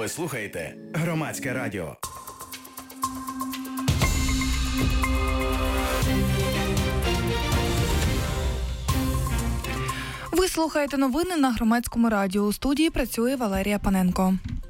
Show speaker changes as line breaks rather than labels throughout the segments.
Ви слухаєте Громадське радіо.
Ви слухаєте новини на Громадському радіо. У студії працює Валерія Паненко.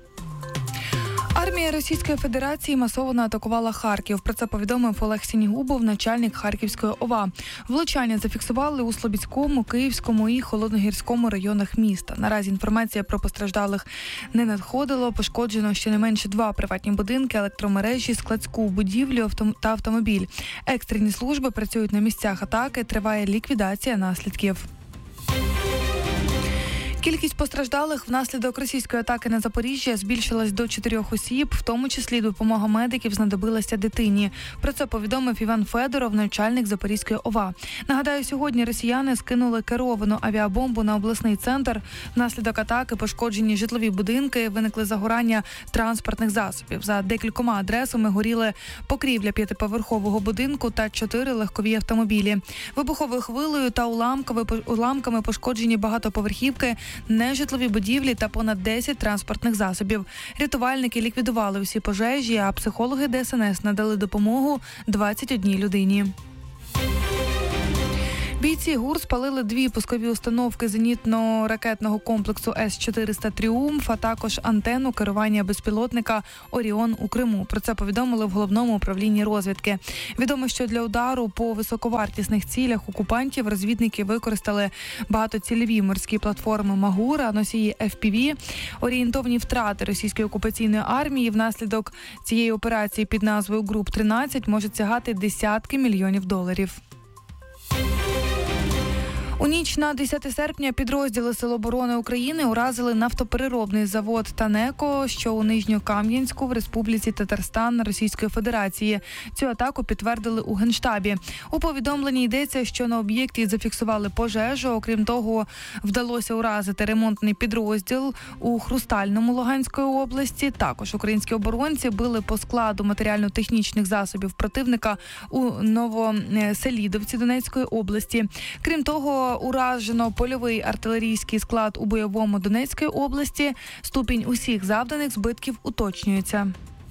Армія Російської Федерації масово атакувала Харків. Про це повідомив Олег Сінігубов, начальник Харківської ОВА. Влучання зафіксували у Слобідському, Київському і Холодногірському районах міста. Наразі інформація про постраждалих не надходило. Пошкоджено щонайменше 2 приватні будинки, електромережі, складську будівлю та автомобіль. Екстрені служби працюють на місцях атаки, триває ліквідація наслідків. Кількість постраждалих внаслідок російської атаки на Запоріжжя збільшилась до 4 осіб, в тому числі допомога медиків знадобилася дитині. Про це повідомив Іван Федоров, начальник Запорізької ОВА. Нагадаю, сьогодні росіяни скинули керовану авіабомбу на обласний центр. Внаслідок атаки пошкоджені житлові будинки, виникли загорання транспортних засобів. За декількома адресами горіли покрівля 5-поверхового будинку та 4 легкові автомобілі. Вибуховою хвилею та уламками пошкоджені багатоповерхівки, нежитлові будівлі та понад 10 транспортних засобів. Рятувальники ліквідували усі пожежі, а психологи ДСНС надали допомогу 21 людині. Бійці ГУР спалили 2 пускові установки зенітно-ракетного комплексу С-400 «Тріумф», а також антенну керування безпілотника «Оріон» у Криму. Про це повідомили в Головному управлінні розвідки. Відомо, що для удару по високовартісних цілях окупантів розвідники використали багатоцільові морські платформи «Магур», а носії FPV. Орієнтовні втрати російської окупаційної армії внаслідок цієї операції під назвою «Груп-13» можуть сягати десятки мільйонів доларів. У ніч на 10 серпня підрозділи Сил оборони України уразили нафтопереробний завод «Танеко», що у Нижньокам'янську в Республіці Татарстан Російської Федерації. Цю атаку підтвердили у Генштабі. У повідомленні йдеться, що на об'єкті зафіксували пожежу. Окрім того, вдалося уразити ремонтний підрозділ у Хрустальному Луганської області. Також українські оборонці били по складу матеріально-технічних засобів противника у Новоселідовці Донецької області. Крім того, уражено польовий артилерійський склад у Бойовому Донецької області. Ступінь усіх завданих збитків уточнюється.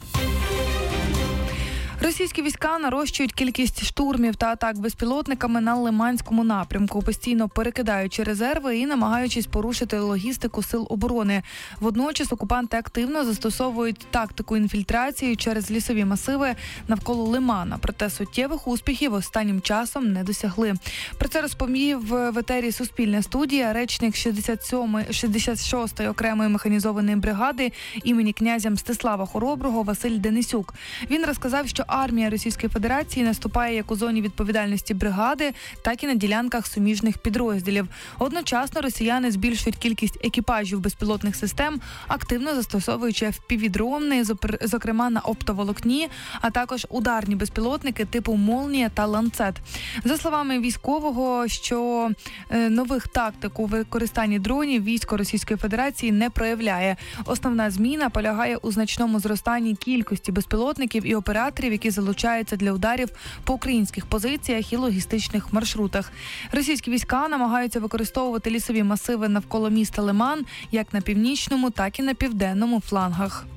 Російські війська нарощують кількість штурмів та атак безпілотниками на Лиманському напрямку, постійно перекидаючи резерви і намагаючись порушити логістику Сил оборони. Водночас окупанти активно застосовують тактику інфільтрації через лісові масиви навколо Лимана, проте суттєвих успіхів останнім часом не досягли. Про це розповів в етері Суспільна студія речник 66-ї окремої механізованої бригади імені князя Мстислава Хороброго Василь Денисюк. Він розказав, що армія Російської Федерації наступає як у зоні відповідальності бригади, так і на ділянках суміжних підрозділів. Одночасно росіяни збільшують кількість екіпажів безпілотних систем, активно застосовуючи FPV-дрони, зокрема на оптоволокні, а також ударні безпілотники типу «Молнія» та «Ланцет». За словами військового, що нових тактик у використанні дронів військо Російської Федерації не проявляє. Основна зміна полягає у значному зростанні кількості безпілотників і операторів, які залучаються для ударів по українських позиціях і логістичних маршрутах. Російські війська намагаються використовувати лісові масиви навколо міста Лиман як на північному, так і на південному флангах.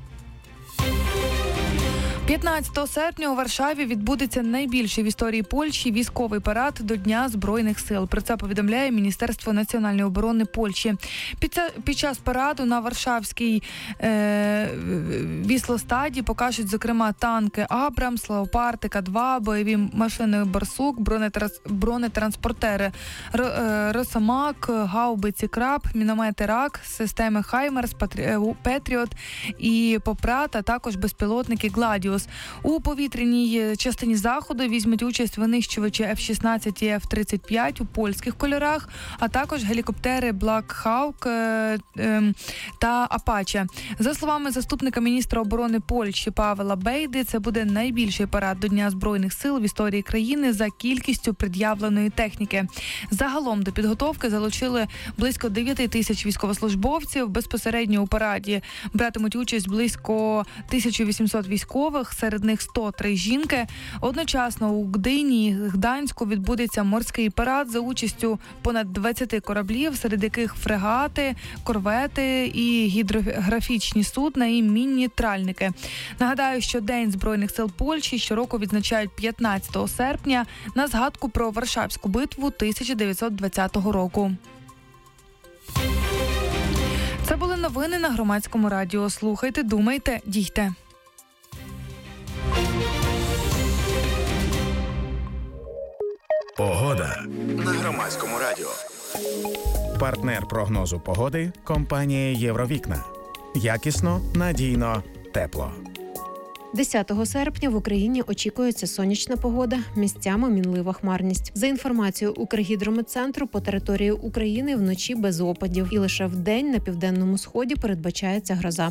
15 серпня у Варшаві відбудеться найбільший в історії Польщі військовий парад до Дня Збройних сил. Про це повідомляє Міністерство національної оборони Польщі. Під час параду на Варшавській Віслостаді покажуть, зокрема, танки «Абрамс», «Леопард», К-2, бойові машини «Барсук», бронетранспортери «Росомах», гаубиці «Краб», міномети «Рак», системи «Хаймерс», «Петріот» і «Попрат», а також безпілотники «Гладіус». У повітряній частині заходу візьмуть участь винищувачі F-16 і F-35 у польських кольорах, а також гелікоптери Black Hawk та Apache. За словами заступника міністра оборони Польщі Павела Бейди, це буде найбільший парад до Дня Збройних сил в історії країни за кількістю пред'явленої техніки. Загалом до підготовки залучили близько 9 тисяч військовослужбовців. Безпосередньо у параді братимуть участь близько 1800 військових. загиблих, серед них 103 жінки. Одночасно у Гдині і Гданську відбудеться морський парад за участю понад 20 кораблів, серед яких фрегати, корвети і гідрографічні судна і міні-тральники. Нагадаю, що День Збройних сил Польщі щороку відзначають 15 серпня на згадку про Варшавську битву 1920 року. Це були новини на Громадському радіо. Слухайте, думайте, дійте.
Погода на Громадському радіо. Партнер прогнозу погоди – компанія «Євровікна». Якісно, надійно, тепло.
10 серпня в Україні очікується сонячна погода, місцями мінлива хмарність. За інформацією Укргідрометцентру, по території України вночі без опадів. І лише вдень на південному сході передбачається гроза.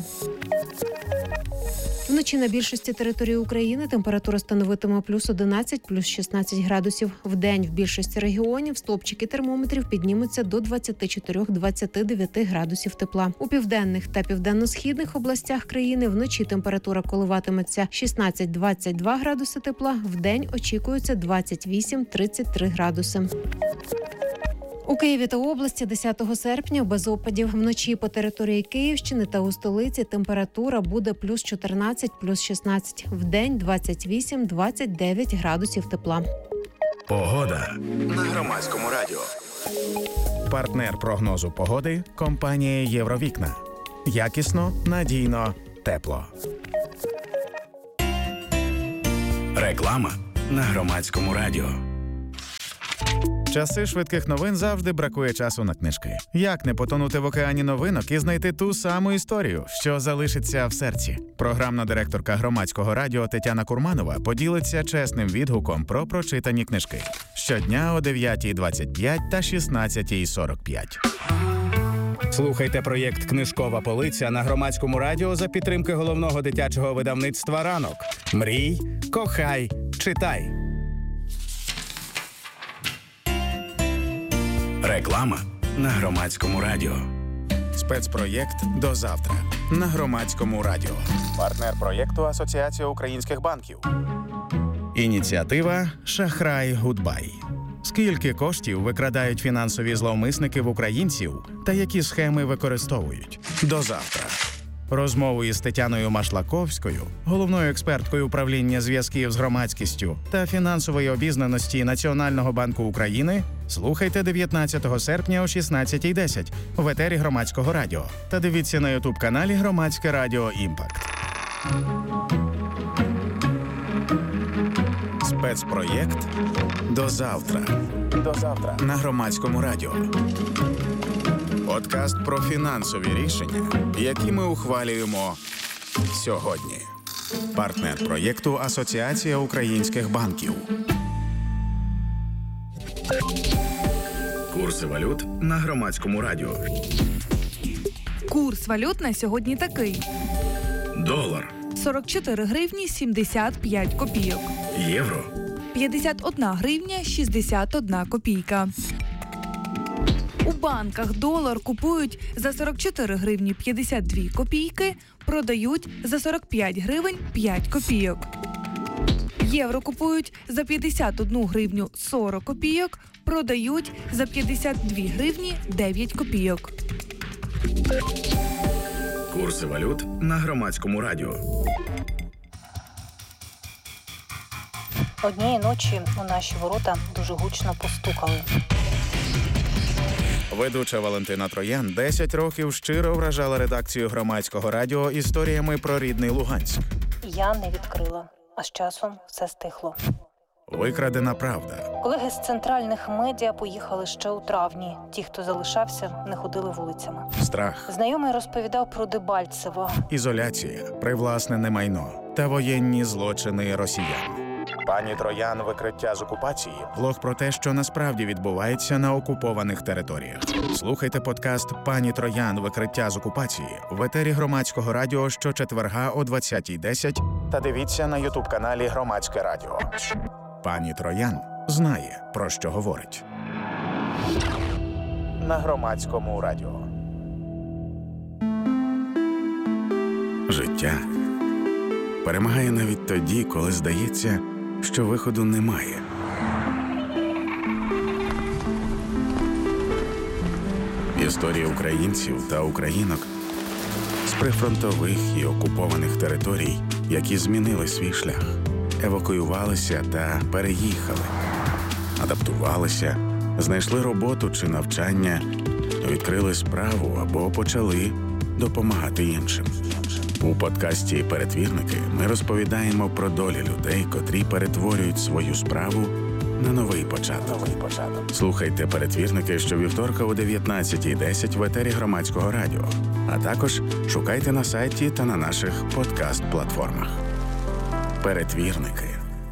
Вночі на більшості території України температура становитиме плюс 11, плюс 16 градусів. Вдень в більшості регіонів стовпчики термометрів піднімуться до 24-29 градусів тепла. У південних та південно-східних областях країни вночі температура коливатиметься 16-22 градуси тепла, вдень очікується 28-33 градуси. У Києві та області 10 серпня без опадів. Вночі по території Київщини та у столиці температура буде плюс 14, плюс 16. Вдень 28-29 градусів тепла.
Погода на Громадському радіо. Партнер прогнозу погоди – компанія «Євровікна». Якісно, надійно, тепло. Реклама на Громадському радіо. Часи швидких новин завжди бракує часу на книжки. Як не потонути в океані новинок і знайти ту саму історію, що залишиться в серці? Програмна директорка Громадського радіо Тетяна Курманова поділиться чесним відгуком про прочитані книжки. Щодня о 9:25 та 16:45. Слухайте проєкт «Книжкова полиця» на Громадському радіо за підтримки головного дитячого видавництва «Ранок». Мрій, кохай, читай. Реклама на Громадському радіо. Спецпроєкт «До завтра» на Громадському радіо. Партнер проєкту Асоціація українських банків. Ініціатива «Шахрай Гудбай». Скільки коштів викрадають фінансові зловмисники в українців та які схеми використовують? До завтра. Розмову із Тетяною Машлаковською, головною експерткою управління зв'язків з громадськістю та фінансової обізнаності Національного банку України, слухайте 19 серпня о 16:10 в етері Громадського радіо та дивіться на ютуб-каналі Громадське радіо Імпакт. Спецпроєкт «До завтра». До завтра на Громадському радіо. Подкаст про фінансові рішення, які ми ухвалюємо сьогодні. Партнер проєкту Асоціація українських банків. Курси валют на Громадському радіо.
Курс валют на сьогодні такий.
Долар.
44 гривні 75 копійок.
Євро.
51 гривня 61 копійка. У банках долар купують за 44 гривні 52 копійки, продають за 45 гривень 5 копійок. Євро купують за 51 гривню 40 копійок, продають за 52 гривні 9 копійок.
Курси валют на Громадському радіо.
Однієї ночі у наші ворота дуже гучно постукали.
Ведуча Валентина Троян 10 років щиро вражала редакцію Громадського радіо історіями про рідний Луганськ.
Я не відкрила, а з часом все стихло.
Викрадена правда.
Колеги з центральних медіа поїхали ще у травні. Ті, хто залишався, не ходили вулицями.
Страх.
Знайомий розповідав про Дебальцево.
Ізоляція, привласнене майно та воєнні злочини росіян. Пані Троян «Викриття з окупації» – блог про те, що насправді відбувається на окупованих територіях. Слухайте подкаст «Пані Троян. Викриття з окупації» в етері Громадського радіо щочетверга о 20:10 та дивіться на ютуб-каналі Громадське радіо. Пані Троян знає, про що говорить. На Громадському радіо. Життя перемагає навіть тоді, коли здається, що виходу немає. Історії українців та українок з прифронтових і окупованих територій, які змінили свій шлях, евакуювалися та переїхали, адаптувалися, знайшли роботу чи навчання, відкрили справу або почали допомагати іншим. У подкасті «Перетвірники» ми розповідаємо про долі людей, котрі перетворюють свою справу на новий початок. Слухайте «Перетвірники» щовівторка о 19:10 в етері Громадського радіо, а також шукайте на сайті та на наших подкаст-платформах. «Перетвірники».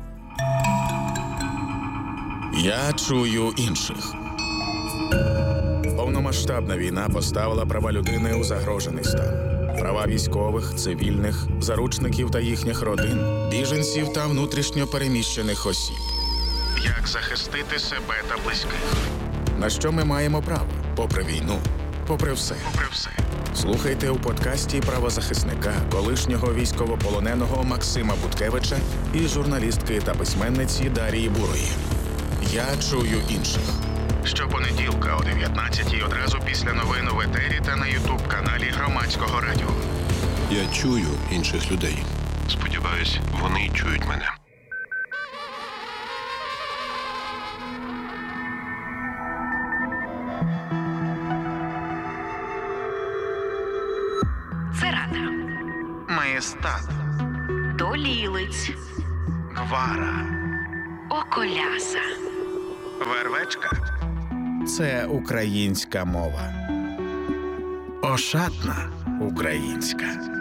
Я чую інших. Повномасштабна війна поставила права людини у загрожений стан. Права військових, цивільних, заручників та їхніх родин, біженців та внутрішньо переміщених осіб. Як захистити себе та близьких? На що ми маємо право? Попри війну, попри все. Слухайте у подкасті правозахисника, колишнього військовополоненого Максима Буткевича і журналістки та письменниці Дарії Бурої. Я чую інших. Щопонеділка о 19:00 одразу після новин в етері та на ютуб-каналі Громадського радіо.
Я чую інших людей. Сподіваюсь, вони чують мене.
Церада,
Маєстат,
долілиць,
Гвара,
околяса.
Вервечка – це українська мова. Ошатна українська.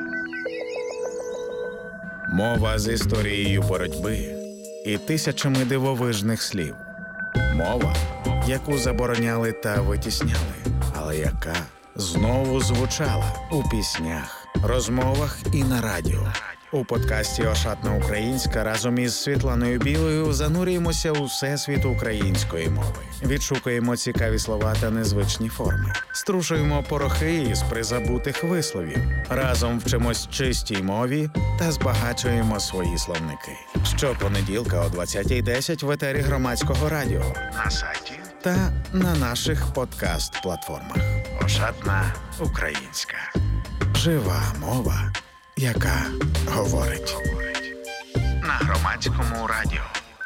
Мова з історією боротьби і тисячами дивовижних слів. Мова, яку забороняли та витісняли, але яка знову звучала у піснях, розмовах і на радіо. У подкасті «Ошатна українська» разом із Світланою Білою занурюємося у всесвіт української мови. Відшукуємо цікаві слова та незвичні форми. Струшуємо порохи із призабутих висловів. Разом вчимось чистій мові та збагачуємо свої словники. Щопонеділка о 20:10 в етері Громадського радіо, на сайті та на наших подкаст-платформах. «Ошатна українська». Жива мова, яка говорить. На Громадському радіо.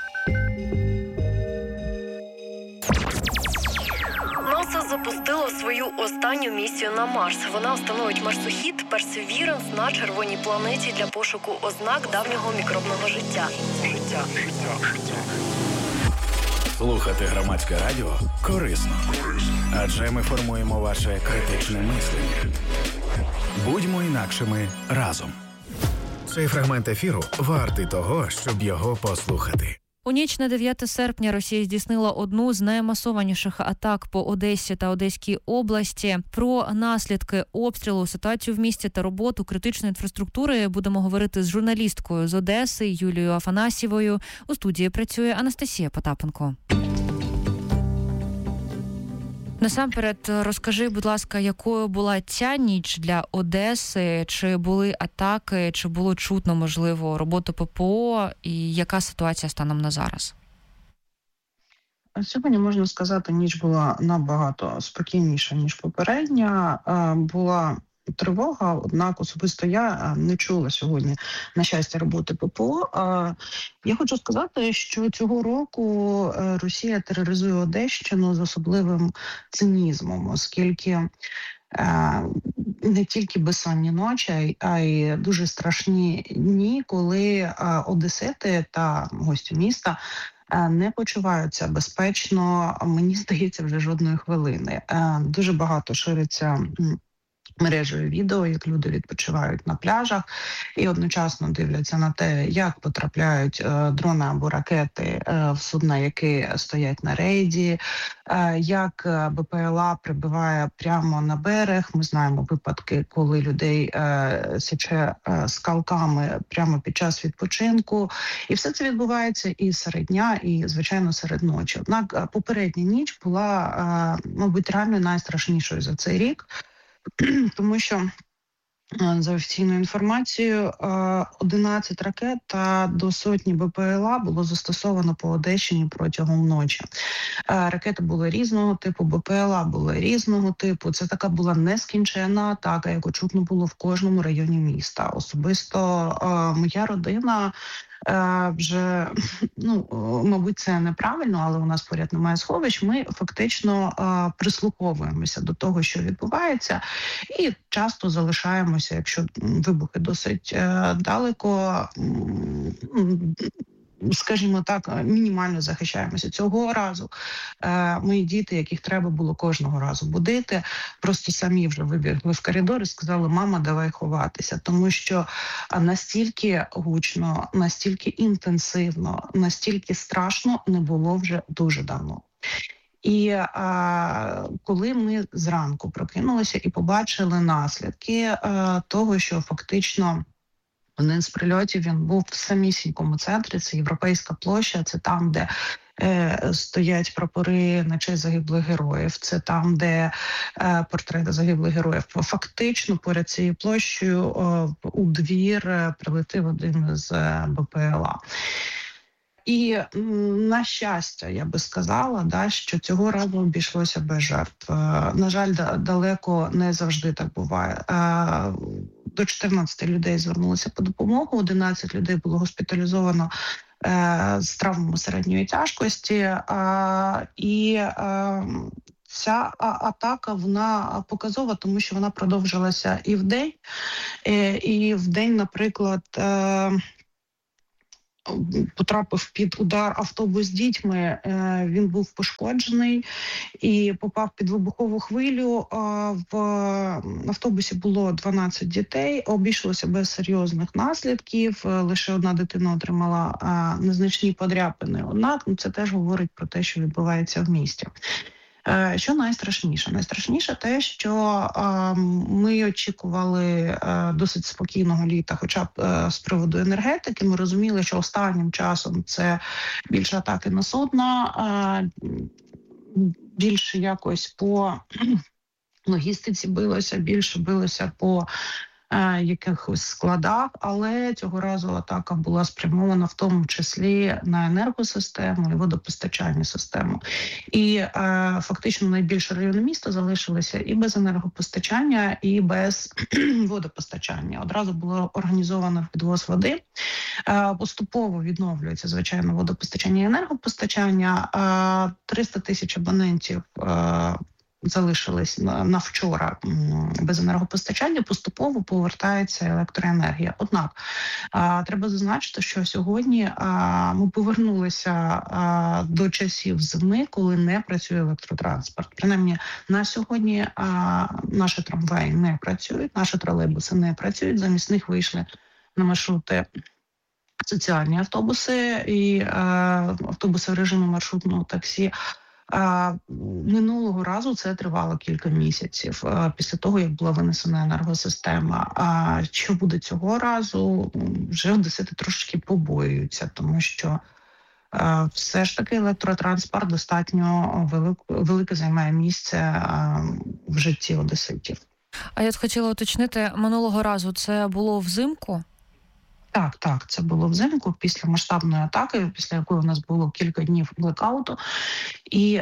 НАСА запустило свою останню місію на Марс. Вона встановить марсохід Perseverance на червоній планеті для пошуку ознак давнього мікробного життя.
Слухати Громадське радіо корисно. Адже ми формуємо ваше критичне мислення. Будьмо інакшими разом. Цей фрагмент ефіру вартий того, щоб його послухати.
У ніч на 9 серпня Росія здійснила одну з наймасованіших атак по Одесі та Одеській області. Про наслідки обстрілу, ситуацію в місті та роботу критичної інфраструктури будемо говорити з журналісткою з Одеси Юлією Афанасьєвою. У студії працює Анастасія Потапенко. Насамперед, розкажи, будь ласка, якою була ця ніч для Одеси? Чи були атаки, чи було чутно, можливо, роботу ППО? І яка ситуація станом на зараз?
Сьогодні, можна сказати, ніч була набагато спокійніша, ніж попередня. Була тривога, однак особисто я не чула сьогодні, на щастя, роботи ППО. Я хочу сказати, що цього року Росія тероризує Одещину з особливим цинізмом, оскільки не тільки безсонні ночі, а й дуже страшні дні, коли одесити та гості міста не почуваються безпечно, мені здається, вже жодної хвилини. Дуже багато шириться мережею відео, як люди відпочивають на пляжах і одночасно дивляться на те, як потрапляють дрони або ракети в судна, які стоять на рейді, як БПЛА прибиває прямо на берег. Ми знаємо випадки, коли людей січе скалками прямо під час відпочинку. І все це відбувається і серед дня, і, звичайно, серед ночі. Однак попередня ніч була, мабуть, реально найстрашнішою за цей рік, тому що За офіційною інформацією, 11 ракет та до сотні БПЛА було застосовано по Одещині протягом ночі. Ракети були різного типу, БПЛА були різного типу. Це така була нескінченна атака, яку чутно було в кожному районі міста. Особисто моя родина вже, мабуть, це неправильно, але у нас поряд немає сховищ. Ми фактично прислуховуємося до того, що відбувається, і часто залишаємося, якщо вибухи досить далеко, скажімо так, мінімально захищаємося. Цього разу мої діти, яких треба було кожного разу будити, просто самі вже вибігли в коридор і сказали: мама, давай ховатися. Тому що настільки гучно, настільки інтенсивно, настільки страшно не було вже дуже давно. І коли ми зранку прокинулися і побачили наслідки того, що фактично один з прильотів, він був в самісінькому центрі, це Європейська площа, це там, де стоять прапори на честь загиблих героїв, це там, де портрети загиблих героїв. Фактично поряд цією площею у двір прилетів один з БПЛА. І, на щастя, я би сказала, що цього разу обійшлося без жертв. На жаль, далеко не завжди так буває. До 14 людей звернулося по допомогу, 11 людей було госпіталізовано з травмами середньої тяжкості. І ця атака, вона показова, тому що вона продовжилася і вдень. І вдень, наприклад, потрапив під удар автобус з дітьми, він був пошкоджений і попав під вибухову хвилю. В автобусі було 12 дітей, обійшлося без серйозних наслідків, лише одна дитина отримала незначні подряпини. Однак це теж говорить про те, що відбувається в місті. Що найстрашніше? Найстрашніше те, що ми очікували досить спокійного літа, хоча б з приводу енергетики. Ми розуміли, що останнім часом це більше атаки на судна, більше якось по логістиці билося, більше билося по якихось складах, але цього разу атака була спрямована в тому числі на енергосистему і водопостачальну систему. І фактично найбільше райони міста залишилися і без енергопостачання, і без водопостачання. Одразу було організовано підвоз води. Поступово відновлюється, звичайно, водопостачання і енергопостачання. 300 тисяч абонентів залишились на вчора без енергопостачання, поступово повертається електроенергія. Однак треба зазначити, що сьогодні ми повернулися до часів зими, коли не працює електротранспорт. Принаймні на сьогодні наші трамваї не працюють, наші тролейбуси не працюють, замість них вийшли на маршрути соціальні автобуси і автобуси в режимі маршрутного таксі. Минулого разу це тривало кілька місяців після того, як була винесена енергосистема. А що буде цього разу, вже одесити трошки побоюються, тому що все ж таки електротранспорт достатньо велике займає місце в житті одеситів.
А я хотіла уточнити, минулого разу це було взимку?
Так, це було взимку, після масштабної атаки, після якої у нас було кілька днів блекауту, і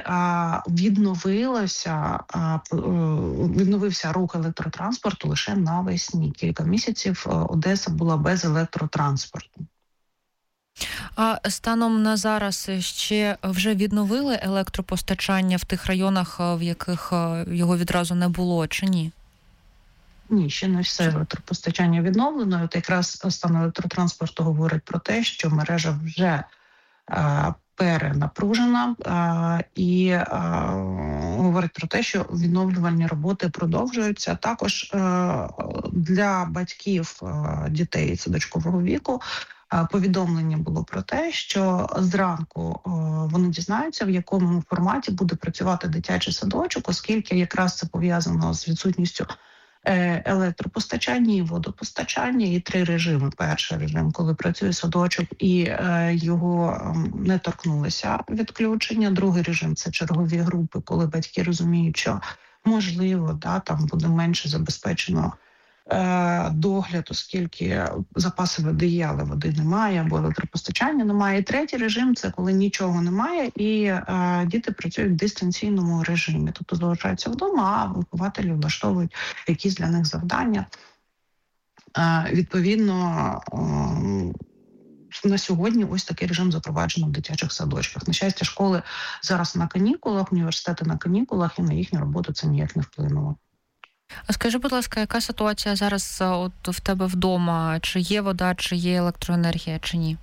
відновився рух електротранспорту лише навесні. Кілька місяців Одеса була без електротранспорту.
А станом на зараз ще вже відновили електропостачання в тих районах, в яких його відразу не було, чи ні?
Ні, ще не все електропостачання відновлено. От якраз стан електротранспорту говорить про те, що мережа вже перенапружена і говорить про те, що відновлювальні роботи продовжуються. Також для батьків дітей садочкового віку повідомлення було про те, що зранку вони дізнаються, в якому форматі буде працювати дитячий садочок, оскільки якраз це пов'язано з відсутністю електропостачання і водопостачання, і 3 режими. Перший режим, коли працює садочок і його не торкнулися відключення. Другий режим – це чергові групи, коли батьки розуміють, що можливо, там буде менше забезпечено догляд, оскільки запаси води є, але води немає, або електропостачання немає. І третій режим – це коли нічого немає, і діти працюють в дистанційному режимі, тобто залишаються вдома, а вихователі влаштовують якісь для них завдання. Відповідно, на сьогодні ось такий режим запроваджено в дитячих садочках. На щастя, школи зараз на канікулах, університети на канікулах, і на їхню роботу це ніяк не вплинуло.
А скажи, будь ласка, яка ситуація зараз от в тебе вдома? Чи є вода, чи є електроенергія, чи ні?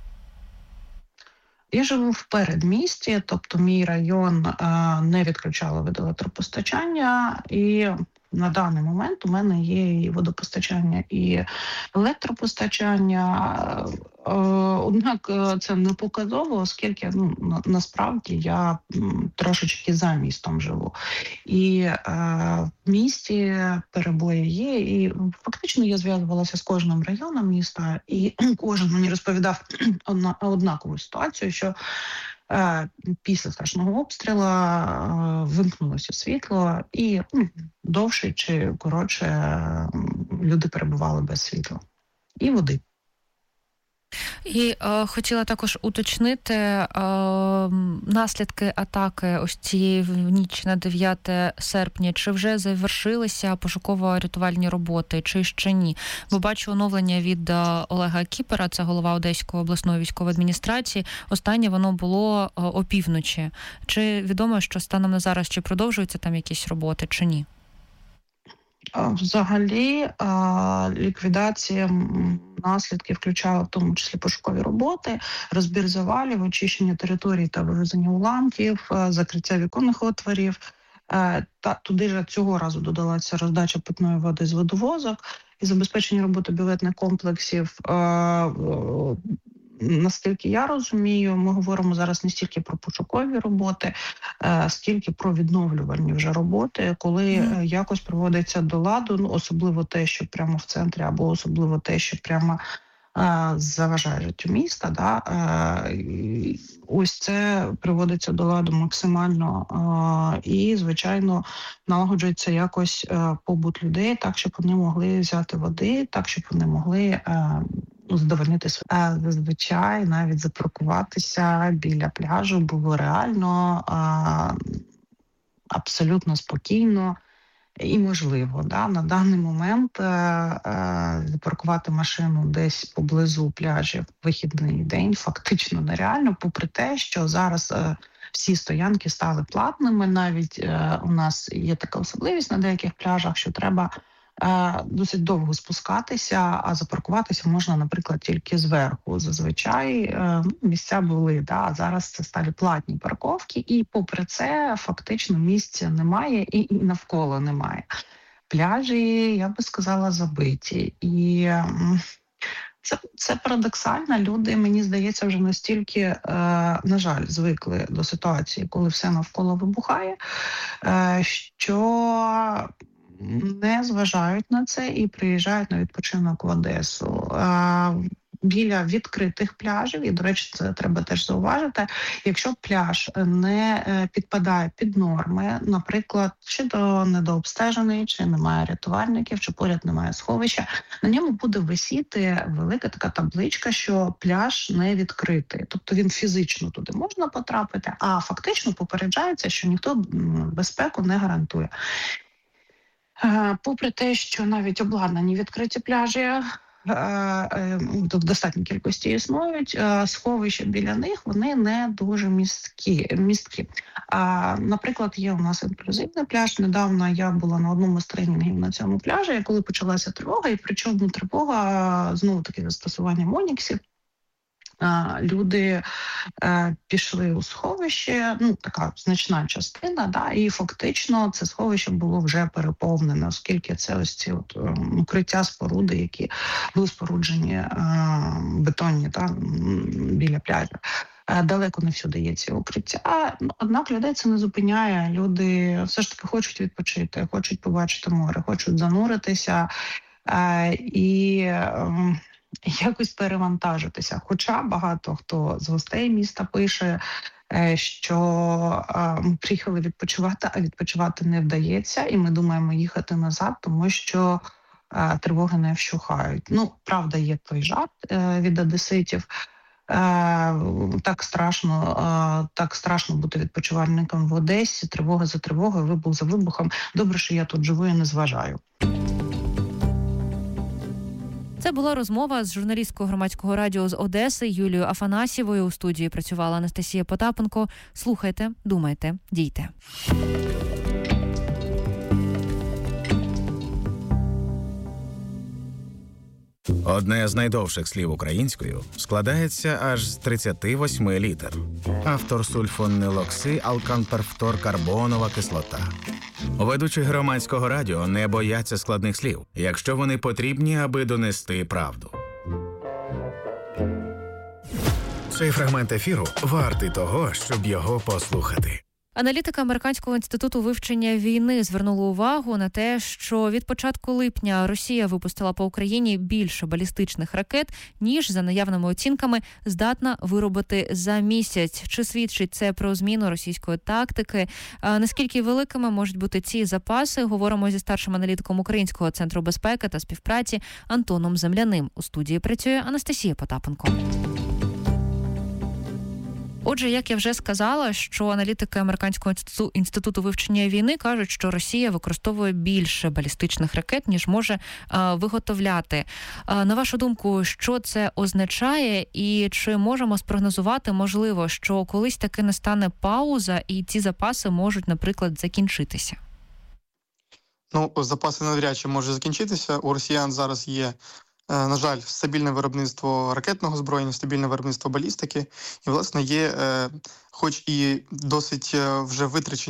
Я живу в передмісті, тобто мій район не відключало від електропостачання, і на даний момент у мене є і водопостачання, і електропостачання. Однак це не показово, оскільки насправді я трошечки за містом живу. І в місті перебої є, і фактично я зв'язувалася з кожним районом міста, і кожен мені розповідав однакову ситуацію, що після страшного обстрілу вимкнулося світло, і довше чи коротше люди перебували без світла і води.
І хотіла також уточнити наслідки атаки ось цієї в ніч на 9 серпня. Чи вже завершилися пошуково-рятувальні роботи, чи ще ні? Бо бачу оновлення від Олега Кіпера, це голова Одеської обласної військової адміністрації. Останнє воно було опівночі. Чи відомо, що станом на зараз, чи продовжуються там якісь роботи, чи ні?
Взагалі, ліквідація наслідків включала в тому числі пошукові роботи, розбір завалів, очищення територій та вивезення уламків, закриття віконних отворів. Та туди ж цього разу додалася роздача питної води з водовозок і забезпечення роботи бюветних комплексів. Наскільки я розумію, ми говоримо зараз не стільки про пошукові роботи, скільки про відновлювальні вже роботи, коли якось приводиться до ладу, особливо те, що прямо в центрі, або особливо те, що прямо заважає життю міста. Да? Ось це приводиться до ладу максимально і, звичайно, налагоджується якось побут людей так, щоб вони могли взяти води, так, щоб вони могли задовольнити себе. Зазвичай навіть запаркуватися біля пляжу було реально абсолютно спокійно і можливо. Да? На даний момент запаркувати машину десь поблизу пляжів в вихідний день фактично нереально, попри те, що зараз всі стоянки стали платними. Навіть у нас є така особливість на деяких пляжах, що треба досить довго спускатися, а запаркуватися можна, наприклад, тільки зверху. Зазвичай місця були, да, а зараз це стали платні парковки, і попри це фактично місця немає і навколо немає. Пляжі, я би сказала, забиті. І це парадоксально. Люди, мені здається, вже настільки, на жаль, звикли до ситуації, коли все навколо вибухає, що не зважають на це і приїжджають на відпочинок в Одесу. Біля відкритих пляжів, і, до речі, це треба теж зауважити, якщо пляж не підпадає під норми, наприклад, чи то недообстежений, чи немає рятувальників, чи поряд немає сховища, на ньому буде висіти велика така табличка, що пляж не відкритий. Тобто він фізично туди можна потрапити, а фактично попереджається, що ніхто безпеку не гарантує. Попри те, що навіть обладнані відкриті пляжі в достатній кількості існують, сховища біля них, вони не дуже місткі. Наприклад, є у нас інклюзивний пляж. Недавно я була на одному з тренінгів на цьому пляжі, коли почалася тривога, і причому тривога, знову-таки, застосування моніксів. Люди пішли у сховище, така значна частина, да, і фактично це сховище було вже переповнене, оскільки це ось ці укриття, споруди, які були споруджені бетонні біля пляжу. Далеко не всюди є ці укриття, однак людей це не зупиняє. Люди все ж таки хочуть відпочити, хочуть побачити море, хочуть зануритися і якось перевантажитися. Хоча багато хто з гостей міста пише, що ми приїхали відпочивати, а відпочивати не вдається, і ми думаємо їхати назад, тому що тривоги не вщухають. Ну, правда, є той жарт від одеситів. Так страшно бути відпочивальником в Одесі, тривога за тривогою, вибух за вибухом. Добре, що я тут живу і не зважаю.
Це була розмова з журналісткою громадського радіо з Одеси Юлією Афанасьєвою. У студії працювала Анастасія Потапенко. Слухайте, думайте, дійте.
Одне з найдовших слів українською складається аж з 38 літер. Автор сульфонилокси алканперфторкарбонова кислота. Ведучі громадського радіо не бояться складних слів, якщо вони потрібні, аби донести правду. Цей фрагмент ефіру вартий того, щоб його послухати.
Аналітика Американського інституту вивчення війни звернула увагу на те, що від початку липня Росія випустила по Україні більше балістичних ракет, ніж, за наявними оцінками, здатна виробити за місяць. Чи свідчить це про зміну російської тактики? Наскільки великими можуть бути ці запаси? Говоримо зі старшим аналітиком Українського центру безпеки та співпраці Антоном Земляним. У студії працює Анастасія Потапенко. Отже, як я вже сказала, що аналітики Американського інституту вивчення війни кажуть, що Росія використовує більше балістичних ракет, ніж може виготовляти. На вашу думку, що це означає і чи можемо спрогнозувати, можливо, що колись таки настане пауза і ці запаси можуть, наприклад, закінчитися?
Ну, запаси навряд чи може закінчитися. У росіян зараз є, на жаль, стабільне виробництво ракетного озброєння, стабільне виробництво балістики. І, власне, є, хоч і досить вже витрачені